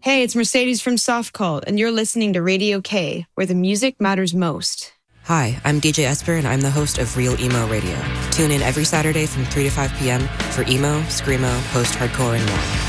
Hey, it's Mercedes from Soft Cult, and you're listening to Radio K, where the music matters most. Hi, I'm DJ Esper, and I'm the host of Real Emo Radio. Tune in every Saturday from 3 to 5 p.m. for emo, screamo, post-hardcore, and more.